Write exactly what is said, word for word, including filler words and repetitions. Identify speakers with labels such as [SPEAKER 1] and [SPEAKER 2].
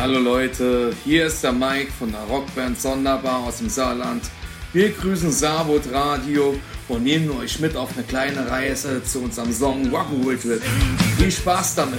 [SPEAKER 1] Hallo Leute, hier ist der Mike von der Rockband Sonderbar aus dem Saarland. Wir grüßen Saarbrot Radio und nehmen euch mit auf eine kleine Reise zu unserem Song Rock'n'Roll Trip. Viel Spaß damit!